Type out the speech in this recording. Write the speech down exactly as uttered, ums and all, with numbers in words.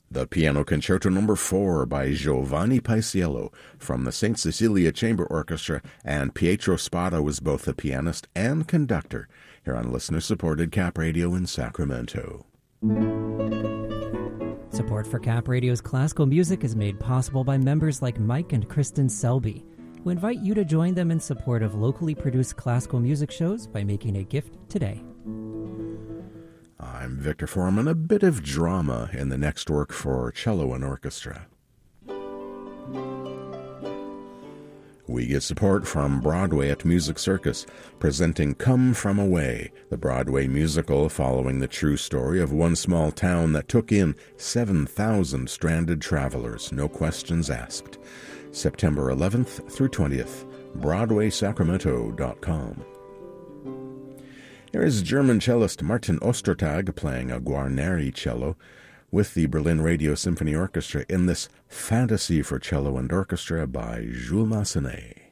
The Piano Concerto Number four by Giovanni Paisiello from the Saint Cecilia Chamber Orchestra, and Pietro Spada was both the pianist and conductor here on listener-supported Cap Radio in Sacramento. Support for Cap Radio's classical music is made possible by members like Mike and Kristen Selby, who invite you to join them in support of locally produced classical music shows by making a gift today. I'm Victor Foreman. A bit of drama in the next work for cello and orchestra. We get support from Broadway at Music Circus, presenting Come From Away, the Broadway musical following the true story of one small town that took in seven thousand stranded travelers, no questions asked. September eleventh through twentieth, broadway sacramento dot com. Here is German cellist Martin Ostertag playing a Guarneri cello with the Berlin Radio Symphony Orchestra in this Fantasy for Cello and Orchestra by Jules Massenet.